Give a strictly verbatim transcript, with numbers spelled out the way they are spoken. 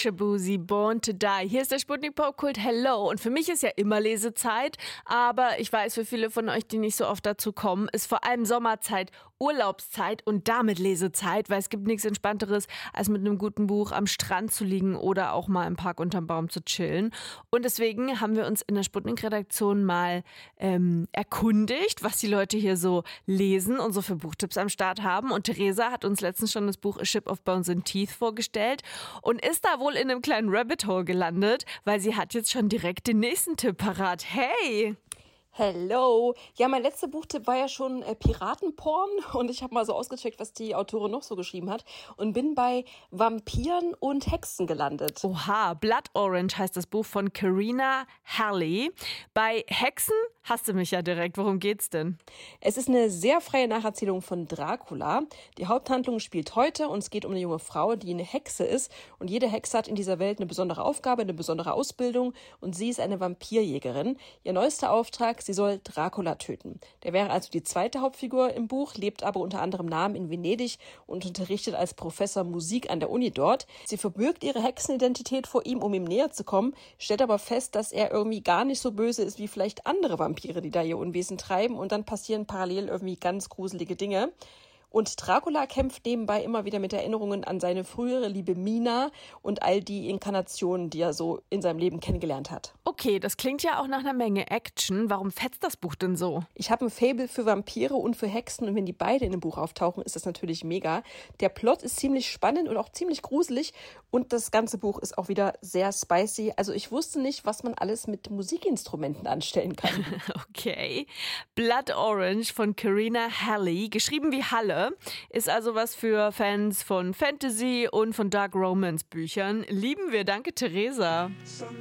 Shaboozey, Born to Die. Hier ist der Sputnik Popkult. Hello. Und für mich ist ja immer Lesezeit, aber ich weiß, für viele von euch, die nicht so oft dazu kommen, ist vor allem Sommerzeit, Urlaubszeit und damit Lesezeit, weil es gibt nichts Entspannteres, als mit einem guten Buch am Strand zu liegen oder auch mal im Park unterm Baum zu chillen. Und deswegen haben wir uns in der Sputnik-Redaktion mal ähm, erkundigt, was die Leute hier so lesen und so für Buchtipps am Start haben. Und Theresa hat uns letztens schon das Buch A Ship of Bones and Teeth vorgestellt und ist da wohl in einem kleinen Rabbit Hole gelandet, weil sie hat jetzt schon direkt den nächsten Tipp parat. Hey! Hello! Ja, mein letzter Buchtipp war ja schon äh, Piratenporn und ich habe mal so ausgecheckt, was die Autorin noch so geschrieben hat und bin bei Vampiren und Hexen gelandet. Oha, Blood Orange heißt das Buch von Karina Halley. Bei Hexen hast du mich ja direkt. Worum geht's denn? Es ist eine sehr freie Nacherzählung von Dracula. Die Haupthandlung spielt heute und es geht um eine junge Frau, die eine Hexe ist. Und jede Hexe hat in dieser Welt eine besondere Aufgabe, eine besondere Ausbildung und sie ist eine Vampirjägerin. Ihr neuester Auftrag: sie soll Dracula töten. Der wäre also die zweite Hauptfigur im Buch, lebt aber unter anderem Namen in Venedig und unterrichtet als Professor Musik an der Uni dort. Sie verbirgt ihre Hexenidentität vor ihm, um ihm näher zu kommen, stellt aber fest, dass er irgendwie gar nicht so böse ist wie vielleicht andere Vampire, die da ihr Unwesen treiben, und dann passieren parallel irgendwie ganz gruselige Dinge. Und Dracula kämpft nebenbei immer wieder mit Erinnerungen an seine frühere Liebe Mina und all die Inkarnationen, die er so in seinem Leben kennengelernt hat. Okay, das klingt ja auch nach einer Menge Action. Warum fetzt das Buch denn so? Ich habe ein Faible für Vampire und für Hexen und wenn die beide in einem Buch auftauchen, ist das natürlich mega. Der Plot ist ziemlich spannend und auch ziemlich gruselig und das ganze Buch ist auch wieder sehr spicy. Also ich wusste nicht, was man alles mit Musikinstrumenten anstellen kann. Okay. Blood Orange von Karina Halley, geschrieben wie Halle, ist also was für Fans von Fantasy und von Dark Romance Büchern. Lieben wir, danke Theresa.